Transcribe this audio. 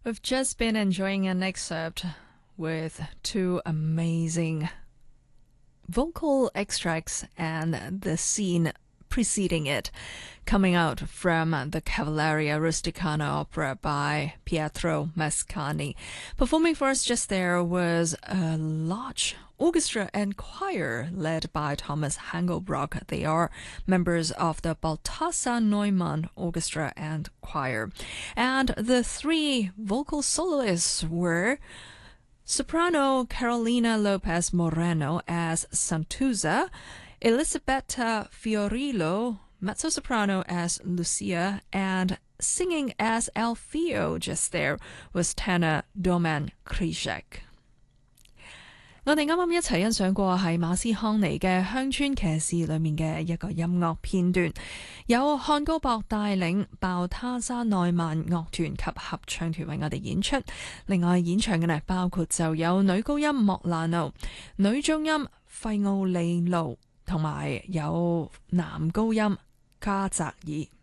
We've just been enjoying an excerpt with two amazing vocal extracts and the scene preceding it, coming out from the Cavalleria Rusticana opera by Pietro Mascagni. Performing for us just there was a large orchestra and choir led by Thomas Hangelbrock. They are members of the Balthasar Neumann Orchestra and Choir. And the three vocal soloists were soprano Carolina Lopez Moreno as Santuzza, Elisabetta Fiorillo, mezzo-soprano as Lucia, and singing as Alfeo just there was tenor Doman Krysiak。我哋啱啱一齊欣賞過係馬斯康尼嘅《鄉村騎士》裏面嘅一個音樂片段，有漢高博帶領鮑他沙內曼樂團及合唱團為我哋演出。另外演唱嘅呢，包括就有女高音莫蘭奴、女中音費奧利路，同埋有男高音加澤爾。